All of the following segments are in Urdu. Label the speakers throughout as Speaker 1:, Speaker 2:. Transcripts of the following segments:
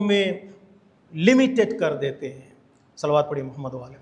Speaker 1: میں لمیٹڈ کر دیتے ہیں. صلوات پڑھی محمد والے.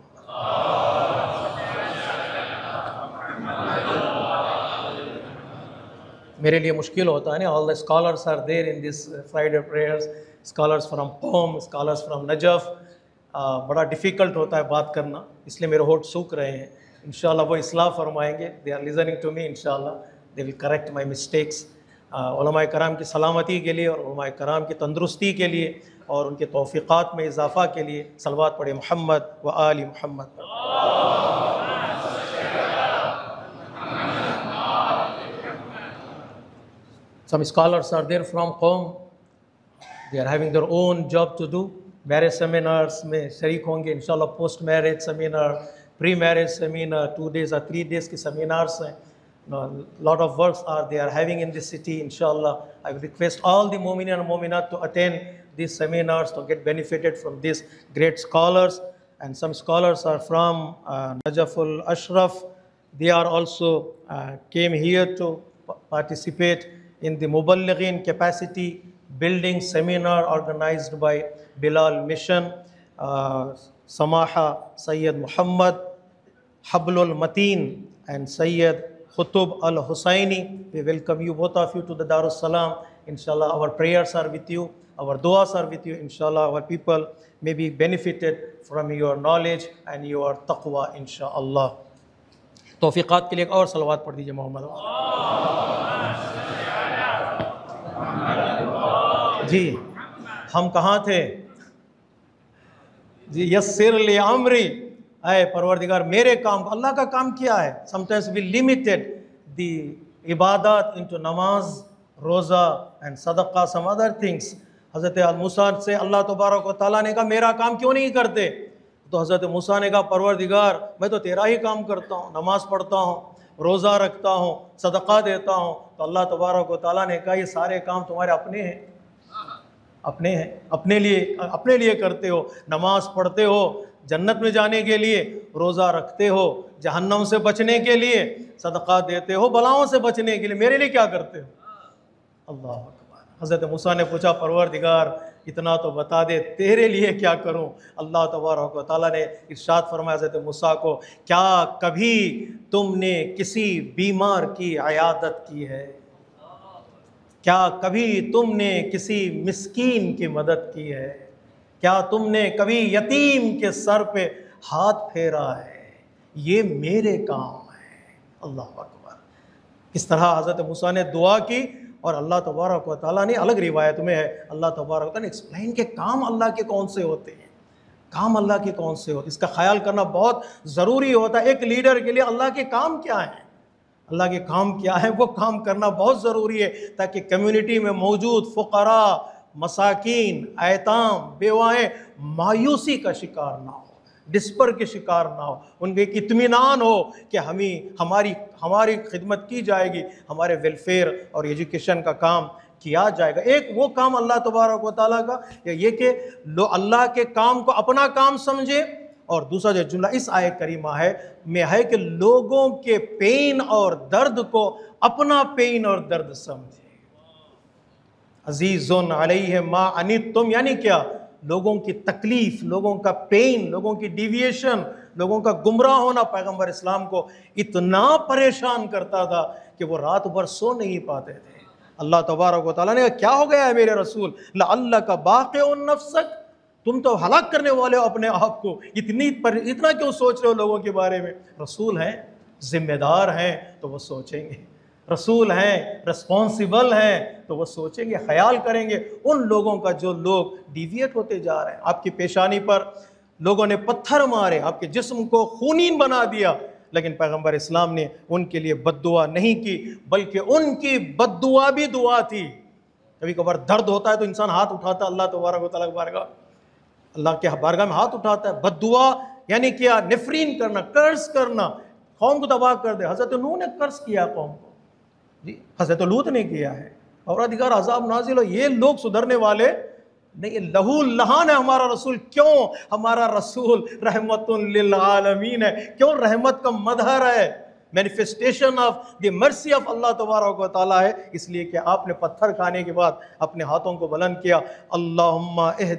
Speaker 1: میرے لیے مشکل ہوتا ہے نا. آل the scholars are there in this Friday prayers. Scholars from قوم, اسکالرس فرام نجف. بڑا ڈیفیکلٹ ہوتا ہے بات کرنا, اس لیے میرے ہونٹ سوکھ رہے ہیں. انشاءاللہ وہ اصلاح فرمائیں گے. They are listening to me. انشاءاللہ دے ول کریکٹ مائی مسٹیکس. علماء کرام کی سلامتی کے لیے اور علماء کرام کی تندرستی کے لیے اور ان کے توفیقات میں اضافہ کے لیے صلوات پڑھے محمد و آل محمد. Some scholars are there from Qom. They are having their own job to do. Marriage seminars میں شریک ہوں گے انشاءاللہ. Post marriage seminar, pre marriage seminar, 2 days or 3 days کی سیمینارس ہیں. Lot of works they are having in this city. Inshallah, I will request all the mu'minin and mu'minat to attend these seminars to get benefited from these great scholars. And some scholars are from Najaful Ashraf. They are also came here to participate in the Muballighin capacity building seminar organized by Bilal Mission. Samaha Sayyid Muhammad Hablul Mateen and Sayyid Khutub Al-Husaini. We welcome you, both of you, to the Darus Salam. Inshallah, our prayers are with you, our du'as are with you. Inshallah, our people may be benefited from your knowledge and your taqwa, inshallah. توفیقات کے لیے ایک اور صلوات پڑھ دیجیے محمد. جی ہم کہاں تھے؟ جی یسر لی امری، اے پروردگار میرے کام. اللہ کا کام کیا ہے؟ sometimes we limited the عبادات into نماز, روزہ and صدقہ, some other things. حضرت موسیٰ سے اللہ تبارک و تعالیٰ نے کہا میرا کام کیوں نہیں کرتے؟ تو حضرت موسیٰ نے کہا پروردگار میں تو تیرا ہی کام کرتا ہوں, نماز پڑھتا ہوں, روزہ رکھتا ہوں, صدقہ دیتا ہوں. تو اللہ تبارک و تعالیٰ نے کہا یہ سارے کام تمہارے اپنے ہیں, اپنے ہیں, اپنے لیے کرتے ہو. نماز پڑھتے ہو جنت میں جانے کے لیے, روزہ رکھتے ہو جہنم سے بچنے کے لیے, صدقہ دیتے ہو بلاؤں سے بچنے کے لیے, میرے لیے کیا کرتے ہو؟ اللہ اکبر. حضرت موسیٰ نے پوچھا پروردگار اتنا تو بتا دے تیرے لیے کیا کروں؟ اللہ تبارک و تعالیٰ نے ارشاد فرمایا حضرت موسیٰ کو, کیا کبھی تم نے کسی بیمار کی عیادت کی ہے؟ کیا کبھی تم نے کسی مسکین کی مدد کی ہے؟ کیا تم نے کبھی یتیم کے سر پہ ہاتھ پھیرا ہے؟ یہ میرے کام ہے. اللہ اکبر. کس طرح حضرت موسیٰ نے دعا کی اور اللہ تبارک و تعالیٰ نے, الگ روایت میں ہے, اللہ تبارک و تعالیٰ نے ایکسپلین کہ کام اللہ کے کون سے ہوتے ہیں, کام اللہ کے کون سے ہوتے ہیں. اس کا خیال کرنا بہت ضروری ہوتا ہے ایک لیڈر کے لیے. اللہ کے کام کیا ہیں, اللہ کے کام کیا ہے, وہ کام کرنا بہت ضروری ہے تاکہ کمیونٹی میں موجود فقراء, مساکین, ایتام, بیوائیں مایوسی کا شکار نہ ہو, ڈسپر کے شکار نہ ہو, ان کے اطمینان ہو کہ ہماری خدمت کی جائے گی, ہمارے ویلفیئر اور ایجوکیشن کا کام کیا جائے گا. ایک وہ کام اللہ تبارک و تعالیٰ کا یہ کہ اللہ کے کام کو اپنا کام سمجھے, اور دوسرا جو جملہ اس آیت کریمہ میں ہے کہ لوگوں کے پین اور درد کو اپنا پین اور درد سمجھے. عزیزٌ علیہ ما عنتم, یعنی کیا؟ لوگوں کی تکلیف, لوگوں کا پین, لوگوں کی ڈیویشن, لوگوں کا گمراہ ہونا پیغمبر اسلام کو اتنا پریشان کرتا تھا کہ وہ رات بھر سو نہیں پاتے تھے. اللہ تبارک و تعالیٰ نے کہا کیا ہو گیا ہے میرے رسول؟ لعلک باقع نفسک, تم تو ہلاک کرنے والے ہو اپنے آپ کو, اتنا کیوں سوچ رہے ہو لوگوں کے بارے میں؟ رسول ہیں, ذمہ دار ہیں تو وہ سوچیں گے, رسول ہیں, رسپانسیبل ہیں تو وہ سوچیں گے, خیال کریں گے ان لوگوں کا جو لوگ ڈیویٹ ہوتے جا رہے ہیں. آپ کی پیشانی پر لوگوں نے پتھر مارے, آپ کے جسم کو خونین بنا دیا, لیکن پیغمبر اسلام نے ان کے لیے بد دعا نہیں کی, بلکہ ان کی بد دعا بھی دعا تھی. کبھی کبھار درد ہوتا ہے تو انسان ہاتھ اٹھاتا ہے اللہ تبارک و تعالیٰ کی بارگاہ, اللہ کے بارگاہ میں ہاتھ اٹھاتا ہے. بد دعا یعنی کیا؟ نفرین کرنا, کرس کرنا, قوم کو تباہ کر دے. حضرت نوح نے کرس کیا قوم کو, جی حضرت لوط نے کیا ہے, اور ادھکار عذاب نازل ہو, یہ لوگ سدھرنے والے نہیں. لہو لہان ہے ہمارا رسول. کیوں؟ ہمارا رسول رحمت للعالمین ہے. کیوں؟ رحمت کا مظہر ہے. Manifestation of the mercy of اللہ تبارک و تعالیٰ ہے، اس لیے کہ آپ نے پتھر کھانے کے بعد اپنے ہاتھوں کو بلند کیا، اللہم